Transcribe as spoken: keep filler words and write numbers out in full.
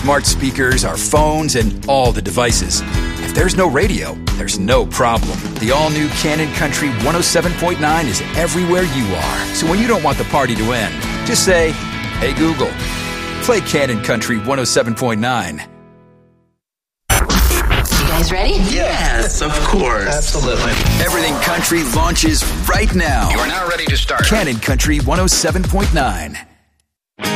smart speakers, our phones, and all the devices. If there's no radio, there's no problem. The all-new Cannon Country one oh seven point nine is everywhere you are. So when you don't want the party to end, just say, "Hey Google, play Cannon Country one oh seven point nine. You guys ready? Yes, of course. Absolutely. Everything Country launches right now. You are now ready to start. Cannon Country one oh seven point nine.